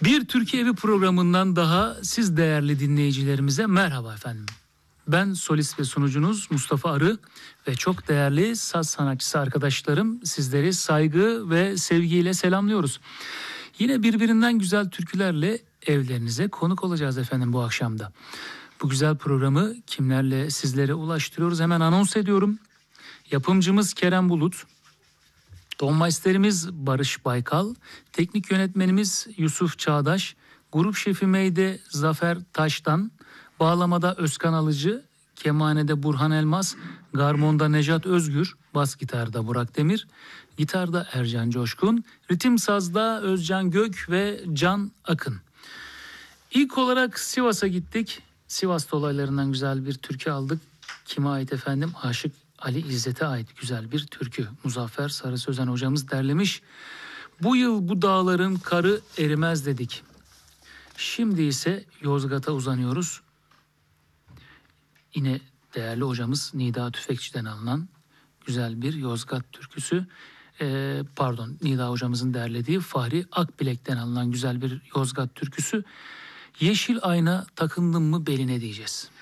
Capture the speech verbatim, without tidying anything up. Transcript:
Bir Türkiye Evi programından daha siz değerli dinleyicilerimize merhaba efendim. Ben solist ve sunucunuz Mustafa Arı ve çok değerli saz sanatçısı arkadaşlarım sizleri saygı ve sevgiyle selamlıyoruz. Yine birbirinden güzel türkülerle evlerinize konuk olacağız efendim bu akşamda. Bu güzel programı kimlerle sizlere ulaştırıyoruz hemen anons ediyorum. Yapımcımız Kerem Bulut, tonmeisterimiz Barış Baykal, teknik yönetmenimiz Yusuf Çağdaş, grup şefi Meyde Zafer Taş'tan, bağlamada Özkan Alıcı, kemanede Burhan Elmas, garmonda Nejat Özgür, bas gitarda Burak Demir, gitarda Ercan Coşkun, ritim sazda Özcan Gök ve Can Akın. İlk olarak Sivas'a gittik. Sivas dolaylarından güzel bir türkü aldık. Kime ait efendim? Aşık Ali İzzet'e ait güzel bir türkü. Muzaffer Sarı Sözen hocamız derlemiş. Bu yıl bu dağların karı erimez dedik. Şimdi ise Yozgat'a uzanıyoruz. Yine değerli hocamız Nida Tüfekçi'den alınan güzel bir Yozgat türküsü. Ee, pardon Nida hocamızın derlediği Fahri Akbilek'ten alınan güzel bir Yozgat türküsü. Yeşil ayna takındın mı beline diyeceğiz.